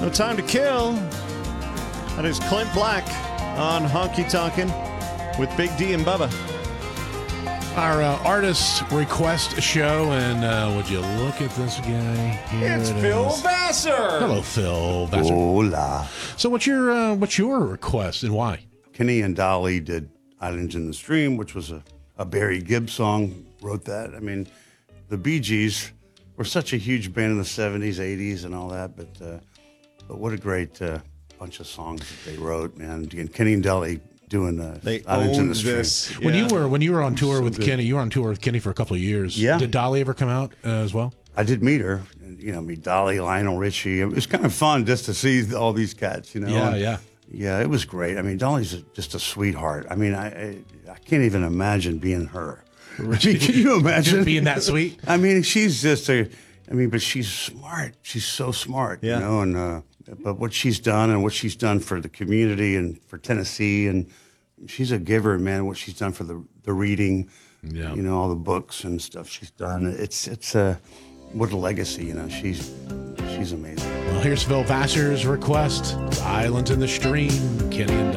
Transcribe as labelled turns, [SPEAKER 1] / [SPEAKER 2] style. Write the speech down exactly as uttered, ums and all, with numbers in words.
[SPEAKER 1] No Time to Kill. That is Clint Black on Honky Tonkin' with Big D and Bubba.
[SPEAKER 2] Our uh, artist request show, and uh, would you look at this guy? Here
[SPEAKER 1] It's
[SPEAKER 2] it
[SPEAKER 1] Phil
[SPEAKER 2] is.
[SPEAKER 1] Vassar.
[SPEAKER 2] Hello, Phil Vassar.
[SPEAKER 3] Hola.
[SPEAKER 2] So, what's your uh, what's your request and why?
[SPEAKER 3] Kenny and Dolly did Islands in the Stream, which was a, a Barry Gibb song. Wrote that. I mean, the Bee Gees were such a huge band in the seventies, eighties, and all that. But uh, but what a great uh, bunch of songs that they wrote, man. And Kenny and Dolly doing uh,
[SPEAKER 1] They
[SPEAKER 3] Islands in
[SPEAKER 1] owned
[SPEAKER 3] the Stream.
[SPEAKER 1] this.
[SPEAKER 2] When
[SPEAKER 1] Yeah.
[SPEAKER 2] you were when you were on tour with
[SPEAKER 3] good.
[SPEAKER 2] Kenny, you were on tour with Kenny for a couple of years.
[SPEAKER 3] Yeah.
[SPEAKER 2] Did Dolly ever come out uh, as well?
[SPEAKER 3] I did meet her. And, you know, meet Dolly, Lionel Richie. It was kind of fun just to see all these cats. You know.
[SPEAKER 2] Yeah,
[SPEAKER 3] And,
[SPEAKER 2] yeah.
[SPEAKER 3] Yeah, it was great. I mean, Dolly's a, just a sweetheart. I mean, I, I I can't even imagine being her. I mean, can you imagine
[SPEAKER 2] Just being that sweet?
[SPEAKER 3] I mean, she's just a. I mean, but she's smart. She's so smart.
[SPEAKER 1] Yeah.
[SPEAKER 3] You know, and uh, but what she's done and what she's done for the community and for Tennessee, and she's a giver, man. What she's done for the the reading,
[SPEAKER 2] Yeah.
[SPEAKER 3] you know, all the books and stuff she's done. It's it's a what a legacy. You know, she's she's amazing.
[SPEAKER 2] Well, here's Phil Vassar's request: "Islands in the Stream." Kenny and